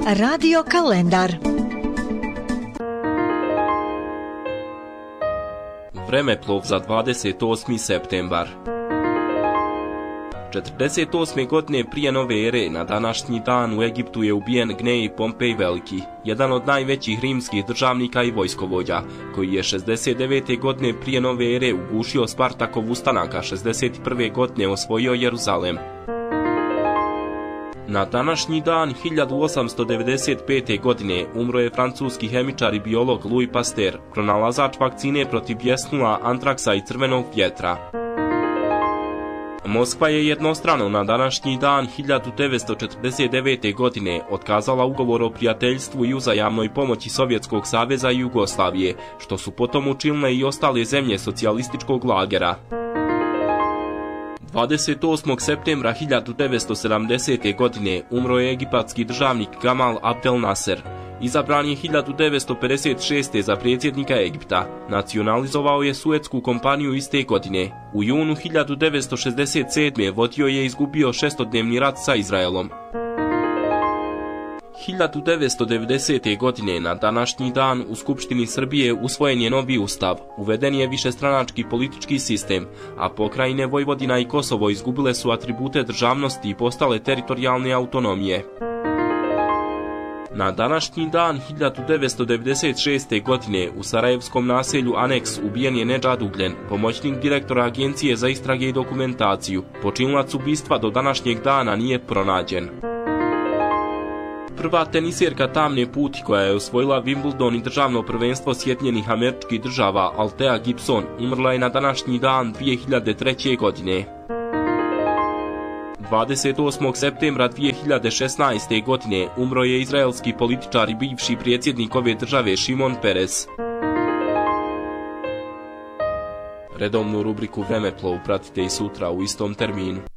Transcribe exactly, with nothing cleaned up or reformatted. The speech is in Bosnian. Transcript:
Radio kalendar. Vremeplov za dvadeset osmi septembar. četrdeset osme godine prije nove ere na današnji dan u Egiptu je ubijen Gnej Pompej Veliki, jedan od najvećih rimskih državnika i vojskovođa, koji je šezdeset devete godine prije nove ere ugušio Spartakov ustanak, a šezdeset prve godine osvojio Jeruzalem. Na današnji dan hiljadu osamsto devedeset pete. godine umro je francuski hemičar i biolog Louis Pasteur, pronalazač vakcine protiv bjesnula, antraksa i crvenog vjetra. Moskva je jednostrano na današnji dan hiljadu devetsto četrdeset devete. godine otkazala ugovor o prijateljstvu i uzajamnoj pomoći Sovjetskog saveza i Jugoslavije, što su potom učinile i ostale zemlje socijalističkog lagera. dvadeset osmog septembra hiljadu devetsto sedamdesete. godine umro je egipatski državnik Gamal Abdel Nasser. Izabran je hiljadu devetsto pedeset šeste. za predsjednika Egipta. Nacionalizovao je Suetsku kompaniju iste godine. U junu hiljadu devetsto šezdeset sedme. vodio je i izgubio šestodnevni rat sa Izraelom. hiljadu devetsto devedesete. godine na današnji dan u Skupštini Srbije usvojen je novi ustav, uveden je višestranački politički sistem, a pokrajine Vojvodina i Kosovo izgubile su atribute državnosti i postale teritorijalne autonomije. Na današnji dan hiljadu devetsto devedeset šeste. godine u sarajevskom naselju Aneks ubijen je Nedžad Ugljen, pomoćnik direktora Agencije za istrage i dokumentaciju. Počinilac ubistva do današnjeg dana nije pronađen. Prva teniserka tamne puti koja je osvojila Wimbledon i državno prvenstvo Sjedinjenih Američkih Država, Althea Gibson, umrla je na današnji dan dvije hiljade treće. godine. dvadeset osmog septembra dvije hiljade šesnaeste. godine umro je izraelski političar i bivši predsjednik ove države Šimon Peres. Redovnu rubriku Vremeplov pratite i sutra u istom terminu.